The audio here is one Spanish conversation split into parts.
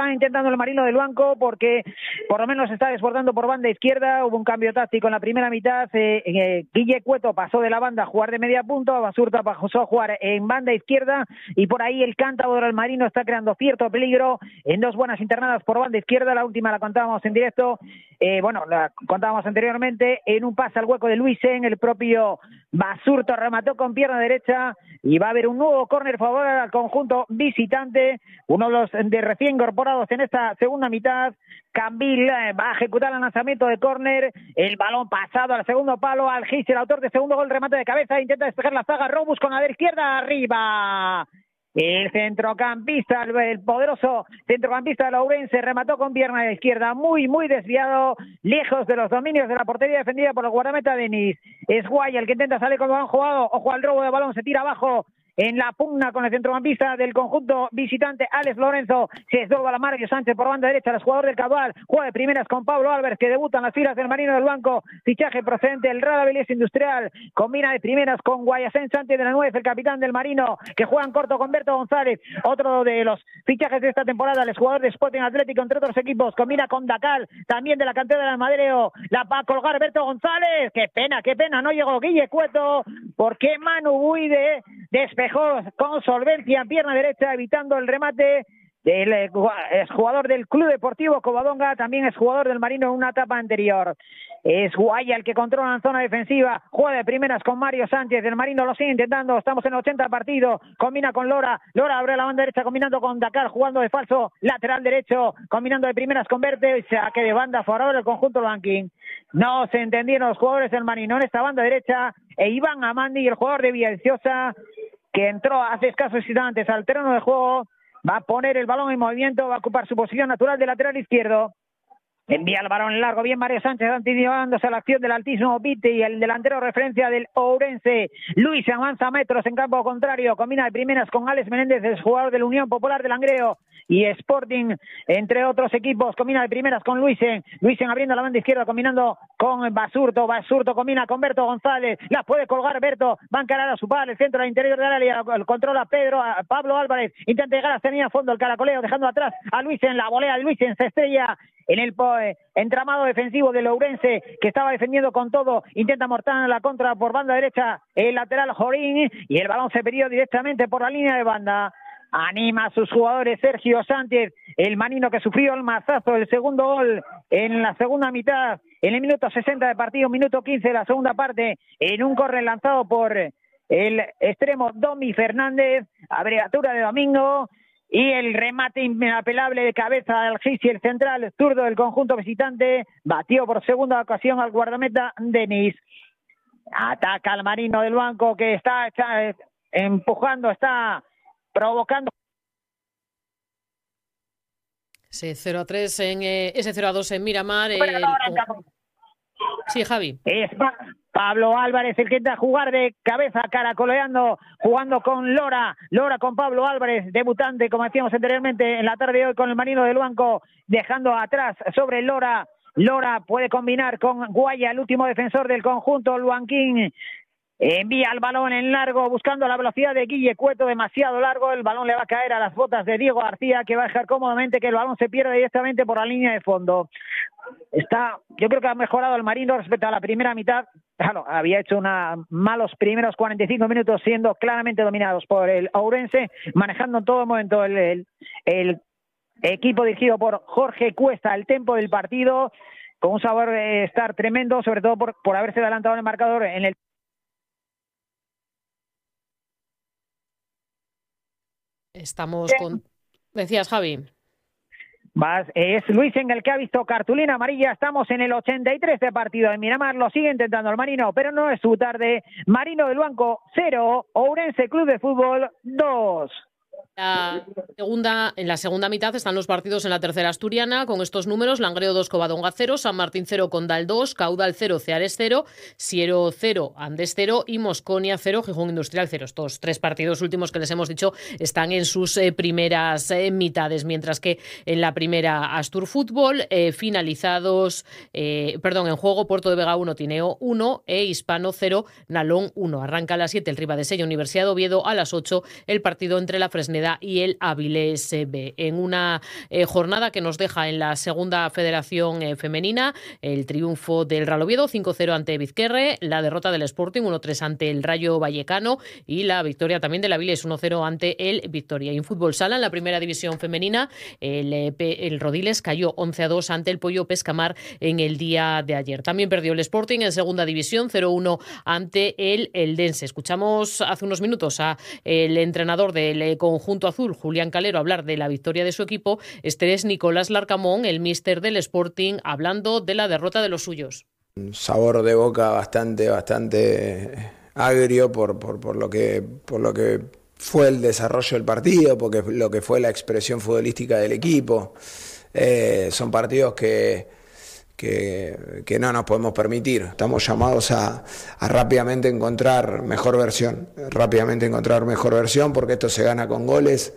está intentando el Marino del Luanco porque por lo menos está desbordando por banda izquierda. Hubo un cambio táctico en la primera mitad. Guille Cueto pasó de la banda a jugar de media punta, Basurto pasó a jugar en banda izquierda y por ahí el cántabro del Marino está creando cierto peligro en dos buenas internadas por banda izquierda. La última la contábamos en directo, la contábamos anteriormente, en un pase al hueco de Luisen. El propio Basurto remató con pierna derecha y va a haber un nuevo córner favorable al conjunto visitante, uno de los de recién incorporados en esta segunda mitad. Cambil va a ejecutar el lanzamiento de córner, el balón pasado al segundo palo, Algís, el autor de segundo gol, remate de cabeza, intenta despejar la zaga, Robus con la de izquierda, arriba. El centrocampista, el poderoso centrocampista de la Ourense, remató con pierna de izquierda, muy desviado, lejos de los dominios de la portería defendida por el guardameta Denis. Es Guay el que intenta salir con el balón jugado, ojo al robo de balón, se tira abajo en la pugna con el centrocampista del conjunto visitante, Alex Lorenzo. Se desdobla la Mario Sánchez por banda derecha, el jugador del Cabal, juega de primeras con Pablo Álvarez, que debuta en las filas del Marino del Banco, fichaje procedente del Rada Belleza Industrial, combina de primeras con Guayacén Sánchez de la 9, el capitán del Marino, que juega en corto con Berto González, otro de los fichajes de esta temporada, el jugador de Sporting Atlético, entre otros equipos, combina con Dacal, también de la cantera del Almadreo, la va a colgar Berto González, qué pena, no llegó Guille Cueto, porque Manu Buide despejó con solvencia en pierna derecha, evitando el remate del jugador del Club Deportivo Covadonga, también es jugador del Marino en una etapa anterior. Es Guaya el que controla en zona defensiva, juega de primeras con Mario Sánchez, el Marino lo sigue intentando, estamos en el 80 partido, combina con Lora abre la banda derecha combinando con Dakar, jugando de falso lateral derecho, combinando de primeras con Verte, saque de banda favorable del conjunto Banking. No se entendieron los jugadores del Marino en esta banda derecha, e Iván Amandi, el jugador de Villaviciosa, que entró hace escasos instantes al terreno de juego, va a poner el balón en movimiento, va a ocupar su posición natural de lateral izquierdo. Envía el balón largo, bien Mario Sánchez, anticipándose a la acción del altísimo Vite y el delantero referencia del Ourense. Luis avanza metros en campo contrario, combina de primeras con Alex Menéndez, el jugador de la Unión Popular de Langreo y Sporting, entre otros equipos, combina de primeras con Luisen abriendo la banda izquierda, combinando con Basurto combina con Berto González, la puede colgar Berto, va a encarar a su par, el centro al interior del área, controla Pablo Álvarez, intenta llegar hasta línea a fondo, el caracoleo, dejando atrás a Luisen, la volea de Luisen, se estrella en el entramado defensivo del Ourense, que estaba defendiendo con todo, intenta mortar la contra por banda derecha, el lateral Jorín, y el balón se perdió directamente por la línea de banda. Anima a sus jugadores Sergio Sánchez, el Marino, que sufrió el mazazo del segundo gol en la segunda mitad, en el minuto 60 de partido, minuto 15 de la segunda parte, en un córner lanzado por el extremo Domi Fernández, abreviatura de Domingo, y el remate inapelable de cabeza del Gisi, el central zurdo del conjunto visitante, batió por segunda ocasión al guardameta Denis. Ataca al Marino del Banco, que está empujando, está provocando. Ese 0-3 ese 0-2 en Miramar. Sí, Javi. Es Pablo Álvarez el que intenta jugar de cabeza, caracoleando, jugando con Lora con Pablo Álvarez, debutante, como decíamos anteriormente, en la tarde de hoy con el Marino del Banco, dejando atrás sobre Lora puede combinar con Guaya, el último defensor del conjunto Luanquín. Envía el balón en largo, buscando la velocidad de Guille Cueto, demasiado largo, el balón le va a caer a las botas de Diego García, que va a dejar cómodamente que el balón se pierda directamente por la línea de fondo. Yo creo que ha mejorado el Marino respecto a la primera mitad. Claro, había hecho malos primeros 45 minutos, siendo claramente dominados por el Ourense, manejando en todo momento el equipo dirigido por Jorge Cuesta el tempo del partido, con un sabor de estar tremendo, sobre todo por haberse adelantado en el marcador en el. Estamos con... Decías, Javi. Es Luis en el que ha visto cartulina amarilla. Estamos en el 83 de partido en Miramar. Lo sigue intentando el Marino, pero no es su tarde. Marino del Banco 0, Ourense Club de Fútbol 2. En la segunda mitad están los partidos en la tercera asturiana con estos números: Langreo 2, Covadonga 0, San Martín 0, Condal 2, Caudal 0, Ceares 0, Siero 0, Andes 0 y Mosconia 0, Gijón Industrial 0. Estos tres partidos últimos que les hemos dicho están en sus primeras mitades, mientras que en la primera Astur Fútbol finalizados, en juego Puerto de Vega 1, Tineo 1 e Hispano 0, Nalón 1. Arranca a las 7 el Ribadesella Universidad de Oviedo, a las 8 el partido entre la Fresneda Pereda y el Avilés B. En una jornada que nos deja en la segunda federación femenina el triunfo del Real Oviedo 5-0 ante Vizquerre, la derrota del Sporting 1-3 ante el Rayo Vallecano y la victoria también del Avilés 1-0 ante el Victoria. Y en fútbol sala, en la primera división femenina, el Rodiles cayó 11-2 ante el Pollo Pescamar en el día de ayer. También perdió el Sporting en segunda división 0-1 ante el Eldense. Escuchamos hace unos minutos a el entrenador del conjunto azul, Julián Calero, hablar de la victoria de su equipo. Este es Nicolás Larcamón, el míster del Sporting, hablando de la derrota de los suyos. Un sabor de boca bastante agrio por lo que fue el desarrollo del partido, porque lo que fue la expresión futbolística del equipo. Son partidos que no nos podemos permitir. Estamos llamados a rápidamente encontrar mejor versión, porque esto se gana con goles,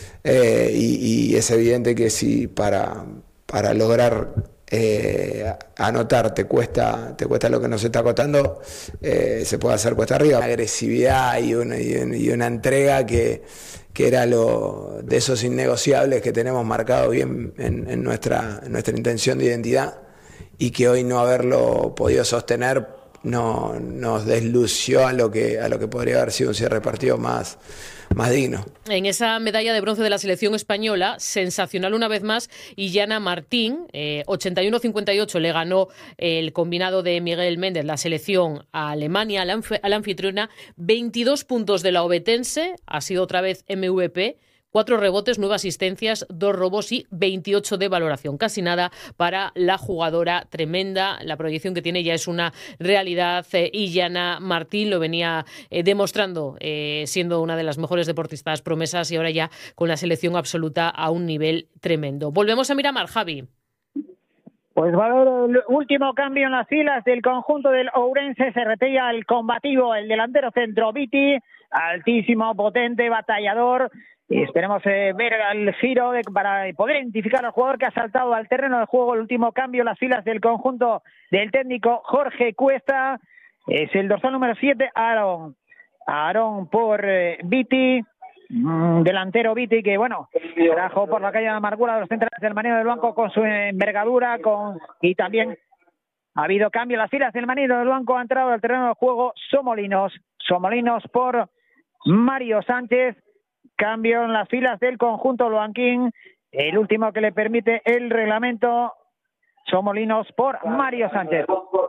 y es evidente que si para lograr anotar te cuesta lo que nos está costando, se puede hacer cuesta arriba. Una agresividad y una entrega que era de esos innegociables que tenemos marcado bien en nuestra intención de identidad, y que hoy no haberlo podido sostener nos deslució a lo que podría haber sido un cierre de partido más digno. En esa medalla de bronce de la selección española, sensacional una vez más, Illana Martín, 81-58 le ganó el combinado de Miguel Méndez, la selección a Alemania, a la anfitriona, 22 puntos de la obetense, ha sido otra vez MVP, 4 rebotes, 9 asistencias, 2 robos y 28 de valoración. Casi nada para la jugadora tremenda. La proyección que tiene ya es una realidad. Illana Martín lo venía demostrando, siendo una de las mejores deportistas promesas, y ahora ya con la selección absoluta a un nivel tremendo. Volvemos a Miramar, Javi. Pues va a haber el último cambio en las filas del conjunto del Ourense. Se retira el combativo, el delantero centro Viti, altísimo, potente, batallador. Y esperemos ver el giro para poder identificar al jugador que ha saltado al terreno de juego. El último cambio en las filas del conjunto del técnico Jorge Cuesta es el dorsal número 7, Aarón por Viti, delantero Viti, que bueno, trajo por la calle de la amargura de los centrales del Marino del Banco con su envergadura, y también ha habido cambio en las filas del Marino del Banco. Ha entrado al terreno de juego Somolinos por Mario Sánchez. Cambio en las filas del conjunto blanquín, el último que le permite el reglamento. Somolinos por Mario Sánchez.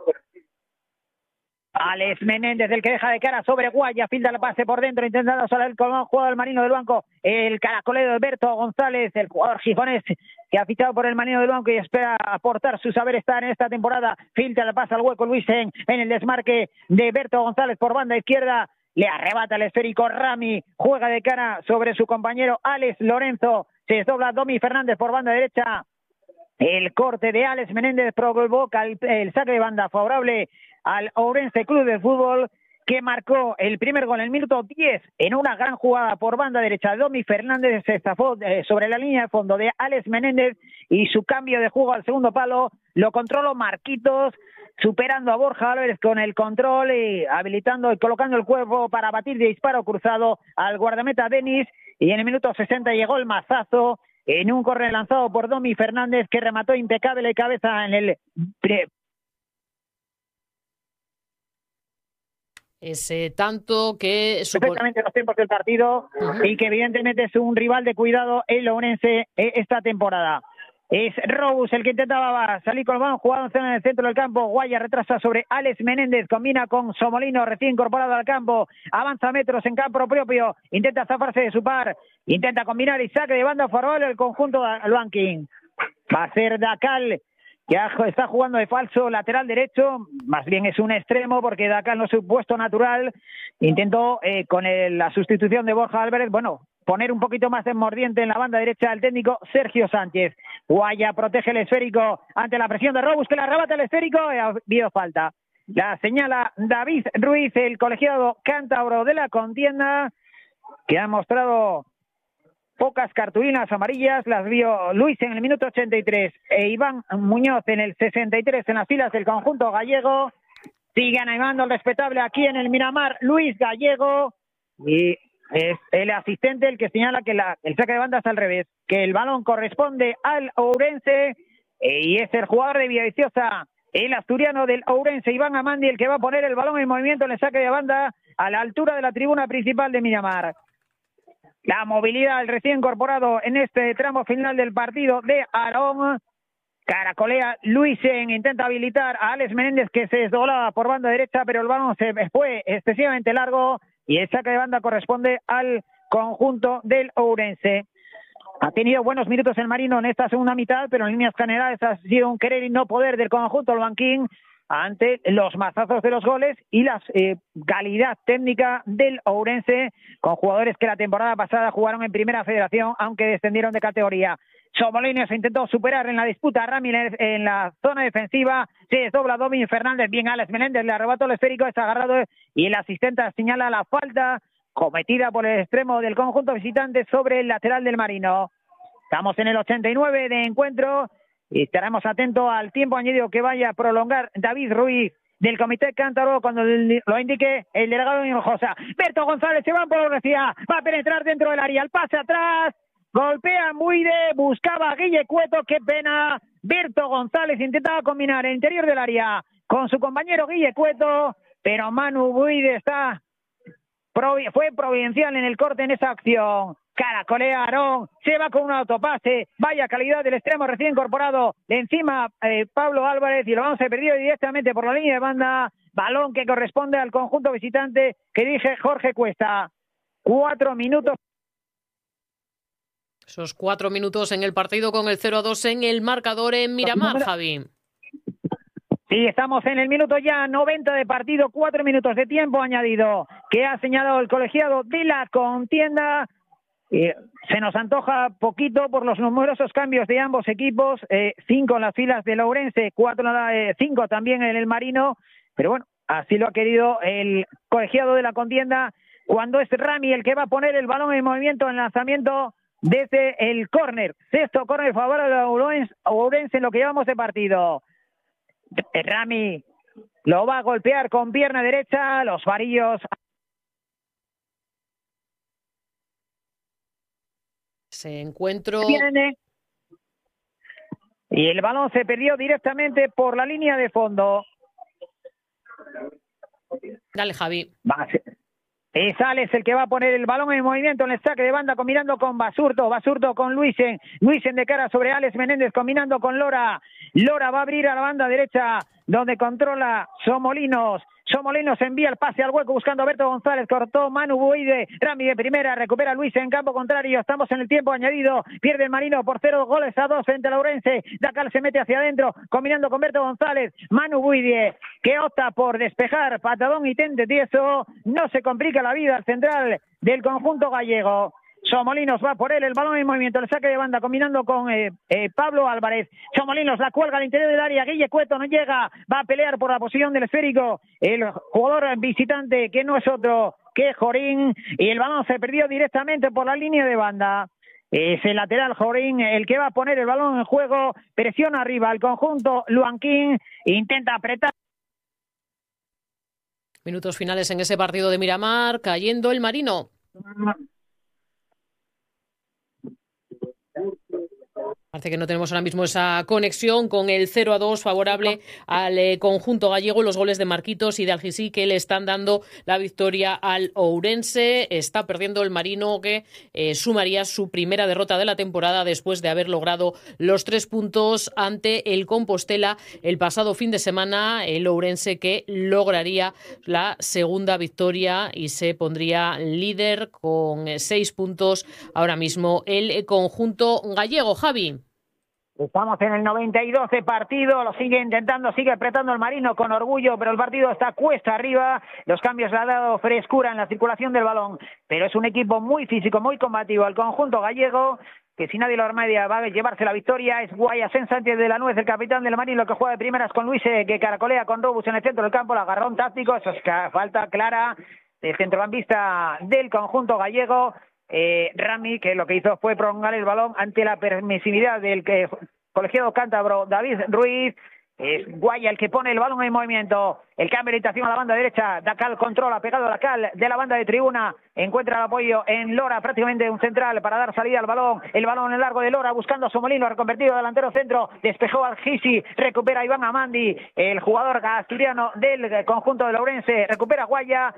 Alex Menéndez, el que deja de cara sobre Guaya, filtra el pase por dentro, intentando salir el colmado, jugador del Marino del Banco, el caracolero Alberto González, el jugador gijonés que ha fichado por el Marino del Banco y espera aportar su saber estar en esta temporada. Filtra el pase al hueco Luis en el desmarque de Berto González por banda izquierda. Le arrebata el esférico Rami, juega de cara sobre su compañero Alex Lorenzo, se desdobla Domi Fernández por banda derecha. El corte de Alex Menéndez provoca el saque de banda favorable al Ourense Club de Fútbol, que marcó el primer gol en el minuto 10 en una gran jugada por banda derecha. Domi Fernández se estafó sobre la línea de fondo de Alex Menéndez, y su cambio de juego al segundo palo lo controló Marquitos, superando a Borja Álvarez con el control y habilitando y colocando el cuerpo para batir de disparo cruzado al guardameta Denis. Y en el minuto 60 llegó el mazazo en un córner lanzado por Domi Fernández, que remató impecable cabeza en el ese tanto que perfectamente los tiempos del partido, y que evidentemente es un rival de cuidado el Ourense esta temporada. Es Rose el que intentaba salir con el balón, jugado en el centro del campo. Guaya retrasa sobre Alex Menéndez, combina con Somolino, recién incorporado al campo, avanza metros en campo propio, intenta zafarse de su par, intenta combinar y saque de banda favorable el conjunto del Banking. Va a ser Dacal, que está jugando de falso lateral derecho, más bien es un extremo, porque Dacal no es su puesto natural. Intentó con la sustitución de Borja Álvarez, poner un poquito más de mordiente en la banda derecha del técnico Sergio Sánchez. Guaya protege el esférico ante la presión de Robus, que le arrebata el esférico, y ha habido falta. La señala David Ruiz, el colegiado cántabro de la contienda, que ha mostrado pocas cartulinas amarillas. Las vio Luis en el minuto 83 e Iván Muñoz en el 63 en las filas del conjunto gallego. Sigue animando el respetable aquí en el Miramar Luis Gallego, y Es el asistente el que señala que el saque de banda está al revés, que el balón corresponde al Ourense y es el jugador de Villaviciosa, el asturiano del Ourense, Iván Amandi, el que va a poner el balón en movimiento en el saque de banda a la altura de la tribuna principal de Miramar. La movilidad del recién incorporado en este tramo final del partido de Aarón. Caracolea Luisen, intenta habilitar a Alex Menéndez, que se desdoblaba por banda derecha, pero el balón se fue excesivamente largo y el saque de banda corresponde al conjunto del Ourense. Ha tenido buenos minutos el Marino en esta segunda mitad, pero en líneas generales ha sido un querer y no poder del conjunto del banquín ante los mazazos de los goles y la calidad técnica del Ourense, con jugadores que la temporada pasada jugaron en Primera Federación, aunque descendieron de categoría. Somolinos intentó superar en la disputa a Ramírez en la zona defensiva, se desdobla Domínguez Fernández, bien Alex Menéndez, le arrebató el esférico, es agarrado y el asistente señala la falta cometida por el extremo del conjunto visitante sobre el lateral del Marino. Estamos en el 89 de encuentro y estaremos atentos al tiempo añadido que vaya a prolongar David Ruiz del Comité Cántaro cuando lo indique el delegado de Hinojosa. Berto González se va por la velocidad, va a penetrar dentro del área, el pase atrás, golpea Muide, buscaba a Guille Cueto, qué pena. Berto González intentaba combinar el interior del área con su compañero Guille Cueto, pero Manu Muide fue providencial en el corte en esa acción. Caracolea Aarón, se va con un autopase, vaya calidad del extremo recién incorporado, de encima Pablo Álvarez, y lo vamos a perder directamente por la línea de banda, balón que corresponde al conjunto visitante que dirige Jorge Cuesta. 4 minutos. Esos 4 minutos en el partido con el 0-2 en el marcador en Miramar, Javi. Sí, estamos en el minuto ya 90 de partido, 4 minutos de tiempo añadido que ha señalado el colegiado de la contienda. Se nos antoja poquito por los numerosos cambios de ambos equipos, 5 en las filas del Ourense, 5 también en el Marino, pero bueno, así lo ha querido el colegiado de la contienda, cuando es Rami el que va a poner el balón en movimiento en lanzamiento desde el córner. Sexto córner favorable a Ourense en lo que llevamos de partido. Rami lo va a golpear con pierna derecha, los varillos. Se encuentro. Y el balón se perdió directamente por la línea de fondo. Dale, Javi. Es Alex el que va a poner el balón en movimiento en el saque de banda, combinando con Basurto con Luisen de cara sobre Alex Menéndez, combinando con Lora va a abrir a la banda derecha, donde controla Somolinos envía el pase al hueco buscando a Berto González, cortó Manu Buide, Rami de primera, recupera Luis en campo contrario, estamos en el tiempo añadido, pierde el Marino por 0-2 frente al Ourense, Dacal se mete hacia adentro, combinando con Berto González, Manu Buide, que opta por despejar, patadón y tente tieso, no se complica la vida al central del conjunto gallego. Somolinos va por él, el balón en movimiento, el saque de banda combinando con Pablo Álvarez. Somolinos la cuelga al interior del área, Guille Cueto no llega, va a pelear por la posición del esférico, el jugador visitante que no es otro que Jorín, y el balón se perdió directamente por la línea de banda. Es el lateral Jorín el que va a poner el balón en juego, presiona arriba el conjunto Luanquín, intenta apretar. Minutos finales en ese partido de Miramar, cayendo el Marino. Parece que no tenemos ahora mismo esa conexión con el 0-2 favorable al conjunto gallego. Los goles de Marquitos y de Algisí que le están dando la victoria al Ourense. Está perdiendo el Marino, que sumaría su primera derrota de la temporada después de haber logrado los 3 puntos ante el Compostela el pasado fin de semana. El Ourense que lograría la segunda victoria y se pondría líder con 6 puntos ahora mismo el conjunto gallego. Javi. Estamos en el 92 de partido, lo sigue intentando, sigue apretando el Marino con orgullo, pero el partido está cuesta arriba, los cambios le han dado frescura en la circulación del balón, pero es un equipo muy físico, muy combativo, el conjunto gallego, que si nadie lo armadia va a llevarse la victoria, es Guayasen Sánchez de la Nuez, el capitán del Marino, que juega de primeras con Luis, que caracolea con Robus en el centro del campo, el agarrón táctico, eso es falta clara del centrocampista del conjunto gallego. Rami, que lo que hizo fue prolongar el balón ante la permisividad del colegiado cántabro David Ruiz, Es Guaya el que pone el balón en movimiento. El cambio de orientación a la banda derecha. Dacal controla, pegado a Dacal de la banda de tribuna. Encuentra el apoyo en Lora, prácticamente un central para dar salida al balón. El balón en largo de Lora buscando a Somolino, reconvertido delantero centro. Despejó al Gisi, recupera Iván Amandi, el jugador asturiano del conjunto de Ourense. Recupera Guaya.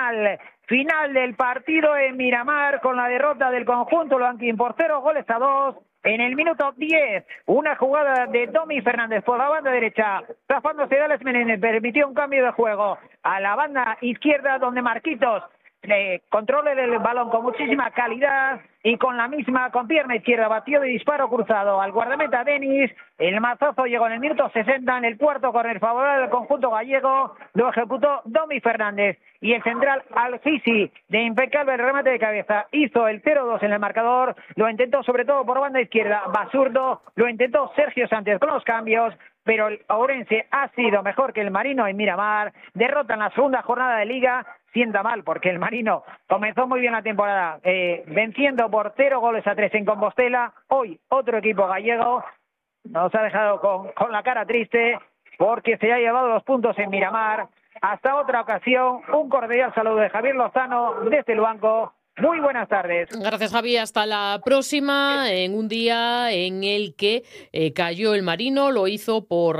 Final del partido en Miramar con la derrota del conjunto Blanquín por 0-2. En el minuto 10, una jugada de Domi Fernández por la banda derecha. Zafándose de Alex Menéndez, permitió un cambio de juego a la banda izquierda donde Marquitos controla el balón con muchísima calidad y con pierna izquierda batió de disparo cruzado al guardameta Denis. El mazazo llegó en el minuto 60 en el cuarto córner favorable del conjunto gallego. Lo ejecutó Domi Fernández y el central Al-Sisi de impecable remate de cabeza hizo el 0-2 en el marcador. Lo intentó sobre todo por banda izquierda Basurdo, lo intentó Sergio Sánchez con los cambios, pero el Ourense ha sido mejor que el Marino en Miramar. Derrota en la segunda jornada de Liga. Sienta mal porque el Marino comenzó muy bien la temporada, venciendo por 0-3 en Compostela. Hoy otro equipo gallego nos ha dejado con la cara triste porque se ha llevado los puntos en Miramar. Hasta otra ocasión, un cordial saludo de Javier Lozano desde el banco. Muy buenas tardes. Gracias, Javi. Hasta la próxima. En un día en el que cayó el Marino, lo hizo por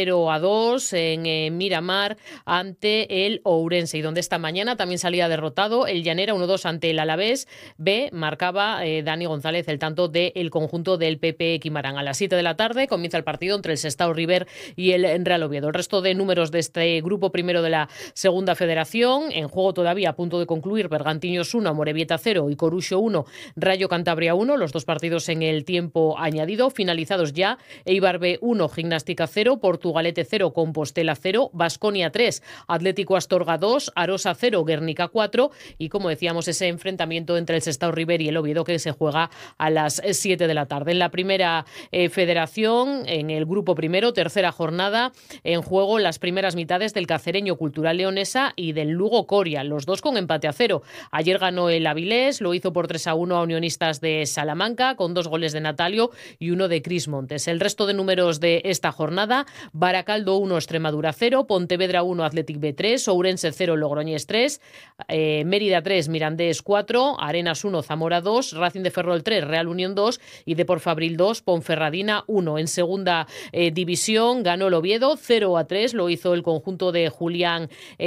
0-2 en Miramar ante el Ourense, y donde esta mañana también salía derrotado el Llanera 1-2 ante el Alavés B. Marcaba Dani González el tanto del conjunto del PP Quimarán. A las 7 de la tarde comienza el partido entre el Sestao River y el Real Oviedo. El resto de números de este grupo primero de la Segunda Federación, en juego todavía a punto de concluir: Bergantiños 1, Amorebieta 0 y Coruxo 1, Rayo Cantabria 1, los dos partidos en el tiempo añadido. Finalizados ya: Eibar B 1, Gimnástica 0, Portugalete 0, Compostela 0, Baskonia 3, Atlético Astorga 2, Arosa 0, Guernica 4, y como decíamos, ese enfrentamiento entre el Sestao River y el Oviedo que se juega a las 7 de la tarde. En la primera federación, en el grupo primero, tercera jornada, en juego las primeras mitades del Cacereño Cultural Leonesa y del Lugo Coria, los dos con empate a 0. Ayer ganó el Avilés, lo hizo por 3-1 a Unionistas de Salamanca, con 2 goles de Natalio y 1 de Cris Montes. El resto de números de esta jornada: Baracaldo 1, Extremadura 0, Pontevedra 1, Athletic B 3, Ourense 0, Logroñés 3, Mérida 3, Mirandés 4, Arenas 1, Zamora 2, Racing de Ferrol 3, Real Unión 2 y Depor Fabril 2, Ponferradina 1. En segunda división ganó el Oviedo 0-3, lo hizo el conjunto de Julián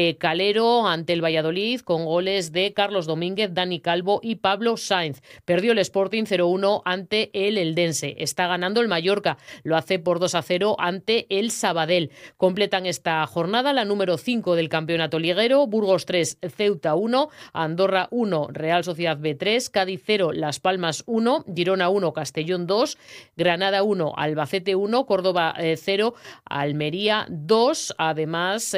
Calero ante el Valladolid, con goles de Carlos Domínguez, Dani Calvo y Pablo Sainz. Perdió el Sporting 0-1 ante el Eldense. Está ganando el Mallorca, lo hace por 2-0 ante el Sabadell. Completan esta jornada la número 5 del campeonato liguero: Burgos 3, Ceuta 1, Andorra 1, Real Sociedad B 3, Cádiz 0, Las Palmas 1, Girona 1, Castellón 2, Granada 1, Albacete 1, Córdoba 0, Almería 2, además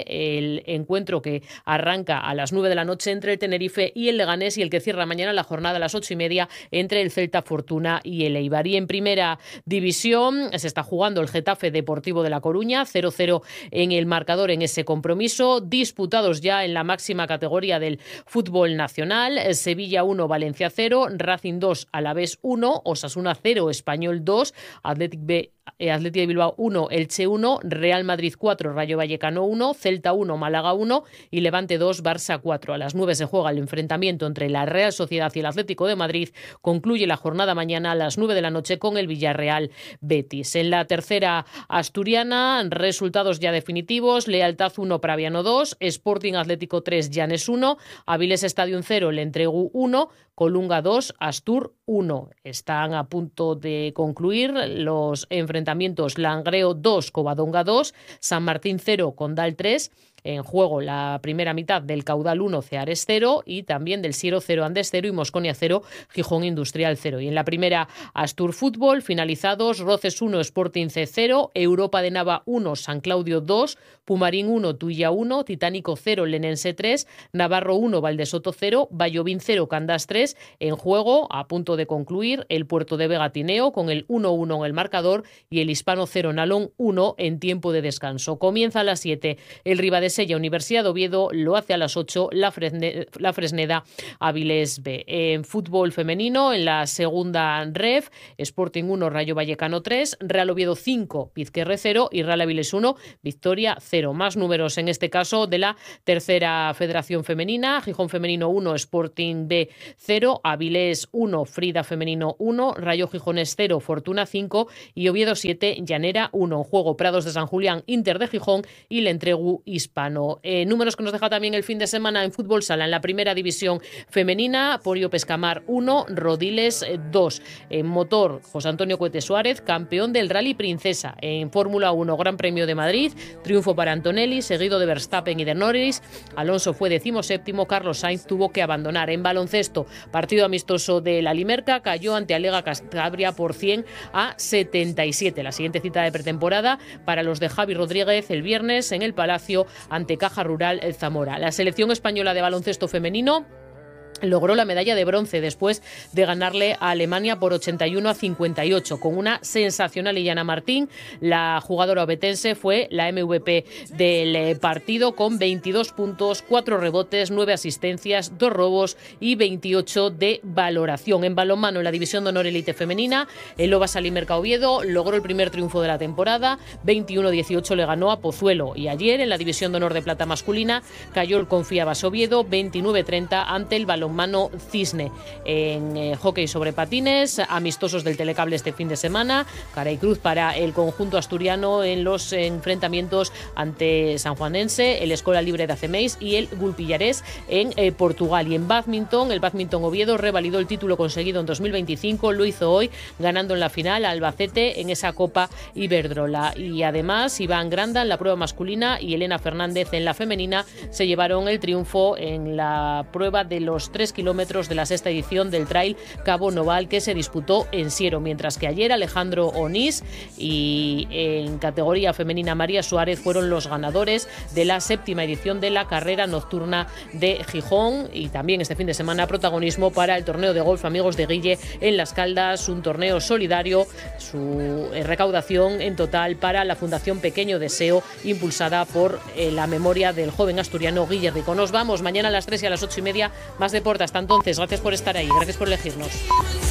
del encuentro que arranca a las 9 de la noche entre el Tenerife y el Leganés, y el que cierra mañana la jornada a las 8:30 entre el Celta Fortuna y el Eibar. Y en primera división se está jugando el Getafe Deportivo de La Coruña, 0-0 en el marcador en ese compromiso. Disputados ya en la máxima categoría del fútbol nacional: Sevilla 1, Valencia 0, Racing 2, Alavés 1, Osasuna 0, Español 2, Athletic de Bilbao 1, Elche 1, Real Madrid 4, Rayo Vallecano 1, Celta 1, Málaga 1 y Levante 2, Barça 4. A las 9 se juega el enfrentamiento entre la Real Sociedad y el Atlético de Madrid. Concluye la jornada mañana a las 9 de la noche con el Villarreal Betis. En la tercera asturiana, resultados ya definitivos: Lealtad 1, Praviano 2, Sporting Atlético 3, Llanes 1, Avilés Stadium 0, Lentregu 1, Colunga 2, Astur 1. Están a punto de concluir los enfrentamientos: Langreo 2, Covadonga 2, San Martín 0, Condal 3. En juego la primera mitad del Caudal 1, Ceares 0, y también del Siero 0, Andes 0 y Mosconia 0, Gijón Industrial 0. Y en la primera Astur Fútbol, finalizados: Roces 1, Sporting C 0, Europa de Nava 1, San Claudio 2, Pumarín 1, Tuya 1, Titánico 0, Lenense 3, Navarro 1, Valdesoto 0, Vallovín 0, Candás 3. En juego, a punto de concluir, el Puerto de Vega Tineo con el 1-1 en el marcador y el Hispano 0, Nalón 1 en tiempo de descanso. Comienza a las 7 el Ribadesca de Sella, Universidad de Oviedo, lo hace a las 8 la Fresneda Avilés B. En fútbol femenino, en la segunda ref, Sporting 1, Rayo Vallecano 3, Real Oviedo 5, Pizquerre 0 y Real Avilés 1, Victoria 0. Más números en este caso de la tercera federación femenina: Gijón femenino 1, Sporting B 0, Avilés 1, Frida femenino 1, Rayo Gijones 0, Fortuna 5 y Oviedo 7, Llanera 1. En juego Prados de San Julián, Inter de Gijón y Lentregu Hispano. Números que nos deja también el fin de semana en fútbol sala. En la primera división femenina, Porio Pescamar 1, Rodiles 2. En motor, José Antonio Cohete Suárez, campeón del Rally Princesa. En Fórmula 1, Gran Premio de Madrid, triunfo para Antonelli, seguido de Verstappen y de Norris. Alonso fue 17º, Carlos Sainz tuvo que abandonar. En baloncesto, partido amistoso de la Limerca, cayó ante Alega Cantabria por 100-77. La siguiente cita de pretemporada para los de Javi Rodríguez el viernes en el Palacio ante Caja Rural Zamora. La selección española de baloncesto femenino logró la medalla de bronce después de ganarle a Alemania por 81-58, con una sensacional Illana Martín. La jugadora obetense fue la MVP del partido con 22 puntos, 4 rebotes, 9 asistencias, 2 robos y 28 de valoración. En balonmano, en la división de honor elite femenina, el Lobas Alimerca Oviedo logró el primer triunfo de la temporada, 21-18 le ganó a Pozuelo, y ayer en la división de honor de plata masculina cayó el Confiabas Oviedo 29-30 ante el balonmano Cisne. En hockey sobre patines, amistosos del Telecable este fin de semana, cara y cruz para el conjunto asturiano en los enfrentamientos ante sanjuanense, el Escola Libre de Acemeis y el Gulpillarés en Portugal. Y en badminton, el Badminton Oviedo revalidó el título conseguido en 2025, lo hizo hoy ganando en la final a Albacete en esa Copa Iberdrola. Y además Iván Granda en la prueba masculina y Elena Fernández en la femenina se llevaron el triunfo en la prueba de los 3 kilómetros de la sexta edición del Trail Cabo Noval, que se disputó en Siero, mientras que ayer Alejandro Onís y en categoría femenina María Suárez fueron los ganadores de la séptima edición de la carrera nocturna de Gijón. Y también este fin de semana protagonismo para el torneo de golf Amigos de Guille en Las Caldas, un torneo solidario, su recaudación en total para la Fundación Pequeño Deseo, impulsada por la memoria del joven asturiano Guille Rico. Nos vamos mañana a las 3 y a las 8:30 más deporte. Hasta entonces, gracias por estar ahí, gracias por elegirnos.